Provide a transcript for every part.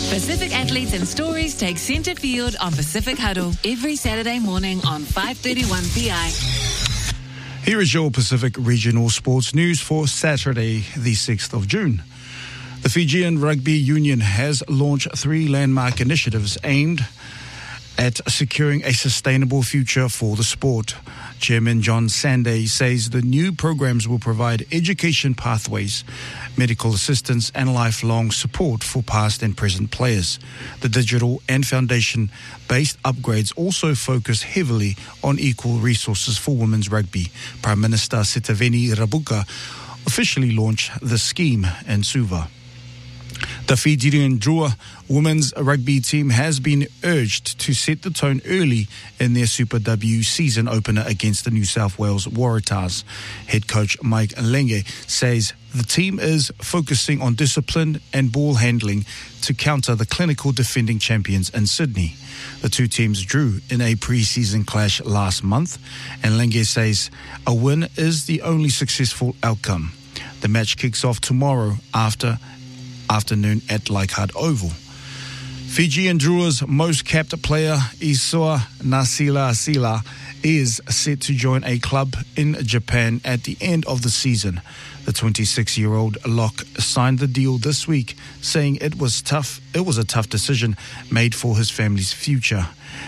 Pacific athletes and stories take centre field on Pacific Huddle every Saturday morning on 5:31 PI. Here is your Pacific Regional Sports News for Saturday, the 6th of June. The Fijian Rugby Union has launched 3 landmark initiatives aimed at securing a sustainable future for the sport. Chairman John Sande says the new programs will provide education pathways, medical assistance and lifelong support for past and present players. The digital and foundation-based upgrades also focus heavily on equal resources for women's rugby. Prime Minister Sitiveni Rabuka officially launched the scheme in Suva. The Fijian Drua women's rugby team has been urged to set the tone early in their Super W season opener against the New South Wales Waratahs. Head coach Mike Lenge says the team is focusing on discipline and ball handling to counter the clinical defending champions in Sydney. The two teams drew in a pre-season clash last month, and Lenge says a win is the only successful outcome. The match kicks off tomorrow afternoon at Leichhardt Oval. Fijian Drua's most capped player, Isua Nasila is set to join a club in Japan at the end of the season. The 26-year-old lock signed the deal this week, saying it was a tough decision made for his family's future.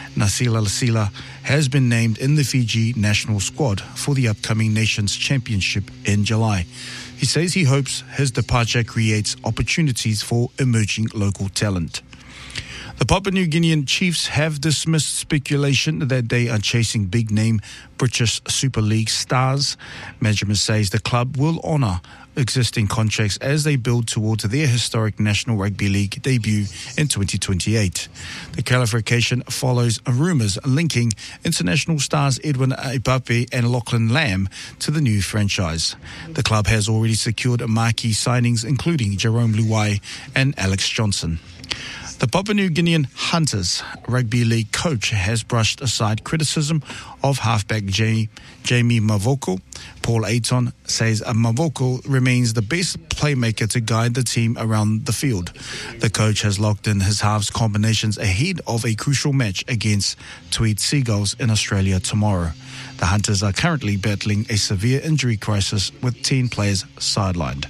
Nasila has been named in the Fiji national squad for the upcoming Nations Championship in July. He says he hopes his departure creates opportunities for emerging local talent. The Papua New Guinean Chiefs have dismissed speculation that they are chasing big-name British Super League stars. Management says the club will honour existing contracts as they build towards their historic National Rugby League debut in 2028. The clarification follows rumours linking international stars Edwin Ipape and Lachlan Lamb to the new franchise. The club has already secured marquee signings including Jerome Luai and Alex Johnson. The Papua New Guinean Hunters Rugby League coach has brushed aside criticism of halfback Jamie Mavoko. Paul Aiton says Mavoko remains the best playmaker to guide the team around the field. The coach has locked in his halves combinations ahead of a crucial match against Tweed Seagulls in Australia tomorrow. The Hunters are currently battling a severe injury crisis with 10 players sidelined.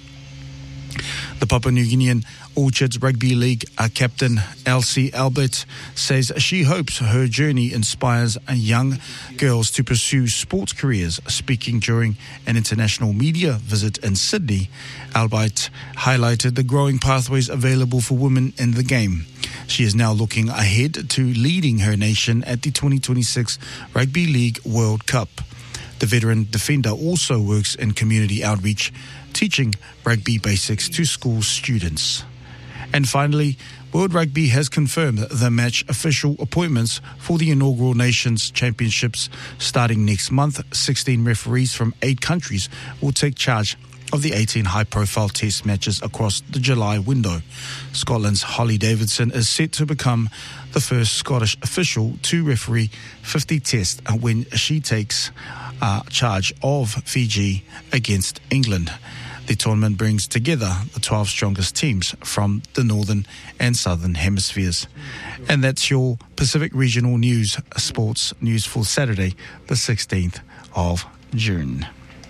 The Papua New Guinean Orchards Rugby League captain Elsie Albert says she hopes her journey inspires young girls to pursue sports careers. Speaking during an international media visit in Sydney, Albert highlighted the growing pathways available for women in the game. She is now looking ahead to leading her nation at the 2026 Rugby League World Cup. The veteran defender also works in community outreach, teaching rugby basics to school students. And finally, World Rugby has confirmed the match official appointments for the inaugural Nations Championships starting next month. 16 referees from 8 countries will take charge of the 18 high-profile test matches across the July window. Scotland's Holly Davidson is set to become the first Scottish official to referee 50 tests when she takes charge of Fiji against England. The tournament brings together the 12 strongest teams from the northern and southern hemispheres. And that's your Pacific Regional News, sports news for Saturday, the 16th of June.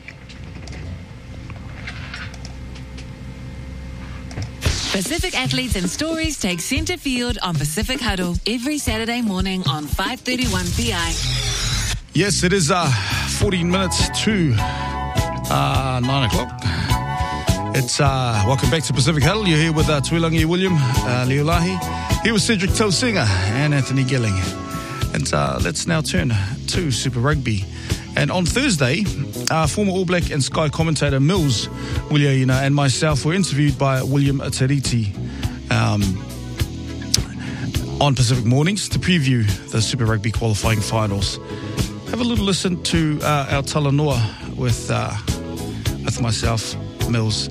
Pacific athletes and stories take centre field on Pacific Huddle every Saturday morning on 5:31 PI. Yes, it is 14 minutes to 9 o'clock. It's welcome back to Pacific Huddle. You're here with Tuilangi William Leolahi. Here with Cedric Tausinga and Anthony Gelling. And let's now turn to Super Rugby. And on Thursday, former All Black and Sky commentator Mills Williaina and myself were interviewed by William Tariti on Pacific Mornings to preview the Super Rugby qualifying finals. Have a little listen to our Talanoa with myself, Mills,